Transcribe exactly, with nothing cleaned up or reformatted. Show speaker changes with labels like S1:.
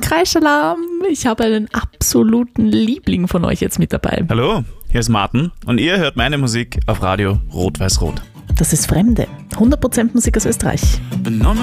S1: Kreischalamm. Ich habe einen absoluten Liebling von euch jetzt mit dabei.
S2: Hallo, hier ist Martin und ihr hört meine Musik auf Radio Rot-Weiß-Rot.
S1: Das ist Fremde. hundert Prozent Musik aus Österreich.